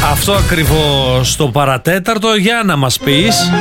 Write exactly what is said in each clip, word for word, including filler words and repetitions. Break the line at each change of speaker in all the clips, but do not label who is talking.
Αυτό ακριβώς το παρατέταρτο. Για να μας πεις.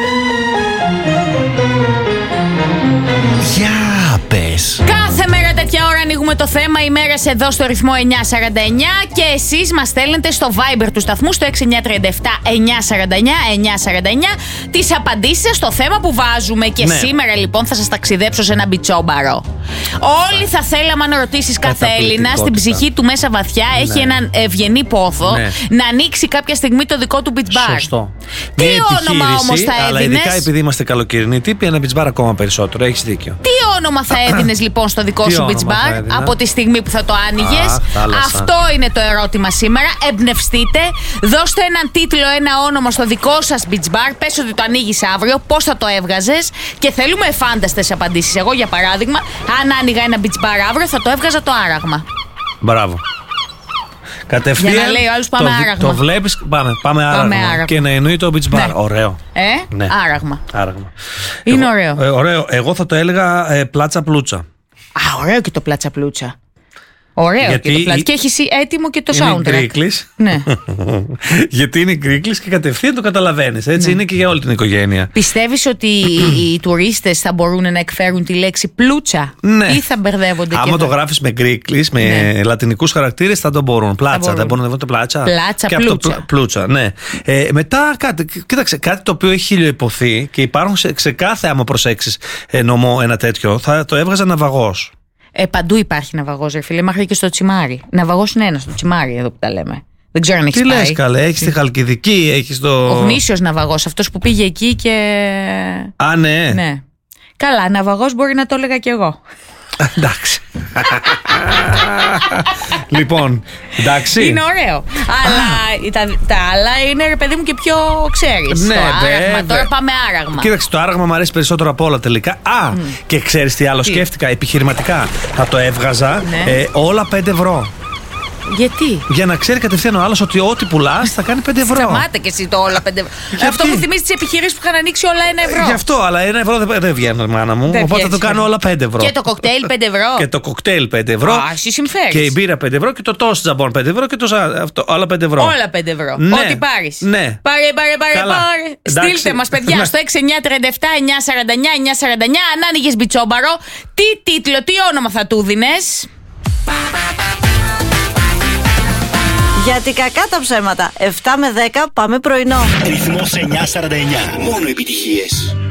Για πες.
Κάθε μέρα τέτοια ώρα ανοίγουμε το θέμα ημέρας εδώ στο ρυθμό εννιά σαράντα εννιά και εσείς μας στέλνετε στο Viber του σταθμού στο έξι εννιά τρία επτά εννιά σαράντα εννιά εννιά σαράντα εννιά τις απαντήσεις σας στο θέμα που βάζουμε. Και
ναι.
σήμερα λοιπόν θα σας ταξιδέψω σε ένα μπιτσόμπαρο. Όλοι θα θέλαμε, αν ρωτήσεις κάθε Έλληνα, στην ψυχή του μέσα βαθιά ναι. έχει έναν ευγενή πόθο ναι. να ανοίξει κάποια στιγμή το δικό του beach bar.
Σωστό.
Τι όνομα όμως θα έδινες?
Αλλά ειδικά επειδή είμαστε καλοκαιρινοί τύποι, ένα beach bar ακόμα περισσότερο. Έχεις δίκιο.
Τι όνομα θα έδινες λοιπόν στο δικό σου beach bar από τη στιγμή που θα το άνοιγες? Αυτό είναι το ερώτημα σήμερα. Εμπνευστείτε, δώστε έναν τίτλο, ένα όνομα στο δικό σας beach bar. Πες ότι το ανοίγεις αύριο, πώς θα το έβγαζες. Και θέλουμε εφάνταστες απαντήσεις. Εγώ για παράδειγμα, αν άνοιγα ένα beach bar αύριο, θα το έβγαζα το άραγμα.
Μπράβο. Κατευθείαν.
Για να λέει ο άλλος πάμε
το,
άραγμα.
Το βλέπεις, πάμε, πάμε, πάμε άραγμα. άραγμα. Και να εννοεί το beach bar. Ναι. Ωραίο.
Ε,
ναι.
άραγμα.
άραγμα.
Είναι
Εγώ,
ωραίο.
Ε, ωραίο. Εγώ θα το έλεγα ε, πλάτσα πλούτσα.
Α, ωραίο και το πλάτσα πλούτσα. Ωραίο.
Γιατί
και το πλάτσα. Και έχει έτοιμο και το
είναι
soundtrack.
Γκρίκλης.
Ναι.
Γιατί είναι γκρίκλης και κατευθείαν το καταλαβαίνεις. Έτσι ναι. είναι και για όλη την οικογένεια.
Πιστεύεις ότι οι τουρίστες θα μπορούν να εκφέρουν τη λέξη πλούτσα
ναι.
ή θα μπερδεύονται?
Άμα
και
το γράφεις με γκρίκλης, με ναι. λατινικούς χαρακτήρες, θα το μπορούν. Πλάτσα, θα μπορούν, δεν μπορούν να το πλάτσα.
Πλάτσα,
και
πλούτσα.
Αυτό, πλούτσα, ναι. Ε, μετά κάτι, κοίταξε, κάτι το οποίο έχει χιλιοϊπωθεί και υπάρχουν σε, σε κάθε, άμα προσέξεις ε, νομό ένα τέτοιο, θα το έβγαζα ναυαγός.
Ε, παντού υπάρχει ναυαγός, ρε φίλε, μέχρι και στο τσιμάρι. Ναυαγός είναι ένα στο τσιμάρι, εδώ που τα λέμε. Δεν ξέρω αν έχεις
Τι
πάει.
λες καλέ, έχεις τη Χαλκιδική, έχεις το...
Ο γνήσιος ναυαγός, αυτός που πήγε εκεί και...
Α, ναι.
ναι. Καλά, ναυαγός μπορεί να το έλεγα κι εγώ.
Εντάξει. Λοιπόν, εντάξει.
Είναι ωραίο. Αλλά τα, τα άλλα είναι, ρε παιδί μου, και πιο ξέρεις.
Ναι,
το άραγμα.
βέβαια.
Τώρα πάμε άραγμα.
Κοίταξε, το άραγμα μου αρέσει περισσότερο από όλα τελικά. Α, mm. και ξέρεις τι άλλο τι? σκέφτηκα επιχειρηματικά. Θα το έβγαζα
ναι.
ε, όλα πέντε ευρώ.
Γιατί?
Για να ξέρει κατευθείαν ο άλλος ότι ό,τι πουλάς θα κάνει πέντε ευρώ.
Σταμάτα και εσύ το όλα πέντε ευρώ. Αυτό μου θυμίζει τις επιχειρήσεις που είχαν ανοίξει όλα ένα ευρώ.
Γι' αυτό, αλλά ένα ευρώ δεν, δεν βγαίνει, μάνα μου. Δεν οπότε θα το κάνω όλα πέντε ευρώ.
Και το κοκτέιλ πέντε ευρώ.
Και το κοκτέιλ πέντε ευρώ.
Α, εσύ συμφέρεις.
Και η μπύρα πέντε ευρώ και το τόστ τζαμπόν πέντε ευρώ και το αυτό, όλα πέντε ευρώ.
Όλα πέντε ευρώ.
Ναι.
Ό,τι πάρεις.
Ναι.
Πάρε, πάρε, πάρε,
Καλά.
πάρε.
Εντάξει.
Στείλτε μας, παιδιά, στο έξι εννιά τρία επτά εννιά σαράντα εννιά εννιά σαράντα εννιά. Αν άνοιγες μπιτσόμπαρο, τι τίτλο, τι όνομα θα του δίνες?
Γιατί κακά τα ψέματα. εφτά με δέκα πάμε πρωινό.
Ρυθμός εννιά σαράντα εννιά. Μόνο επιτυχίες.